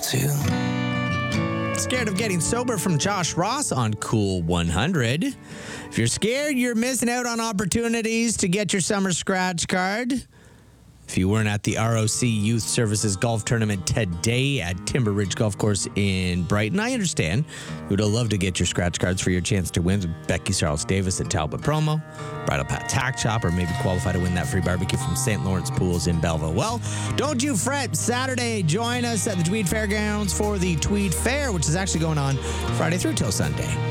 too. Scared of getting sober from Josh Ross on Cool 100. If you're scared, you're missing out on opportunities to get your summer scratch card. If you weren't at the ROC Youth Services Golf Tournament today at Timber Ridge Golf Course in Brighton, I understand. You would love to get your scratch cards for your chance to win with Becky Charles Davis at Talbot Promo, Bridal Path Tack Shop, or maybe qualify to win that free barbecue from St. Lawrence Pools in Belleville. Well, don't you fret. Saturday, join us at the Tweed Fairgrounds for the Tweed Fair, which is actually going on Friday through till Sunday.